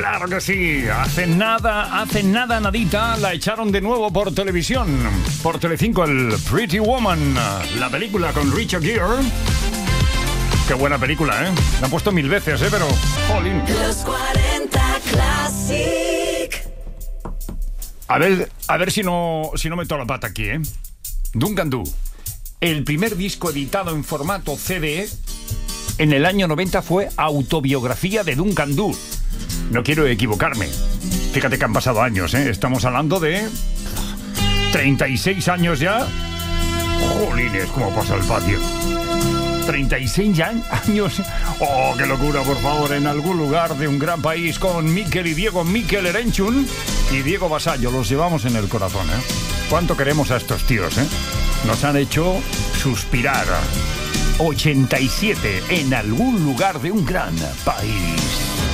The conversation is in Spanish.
Claro que sí, hace nada, nadita, la echaron de nuevo por televisión, por Telecinco, el Pretty Woman, la película con Richard Gere. Qué buena película, ¿eh? La han puesto 1000 veces, pero... ¡Jolín! Los 40 Classic. A ver si no meto la pata aquí, ¿eh? Duncan Du, el primer disco editado en formato CD en el año 90 fue Autobiografía de Duncan Du. No quiero equivocarme. Fíjate que han pasado años, ¿eh? Estamos hablando de 36 años ya. Jolines, cómo pasa el patio. 36 años. Oh, qué locura, por favor. En algún lugar de un gran país con Mikel y Diego. Mikel Erenchun y Diego Vasallo. Los llevamos en el corazón, ¿eh? Cuánto queremos a estos tíos, ¿eh? Nos han hecho suspirar. 87 en algún lugar de un gran país.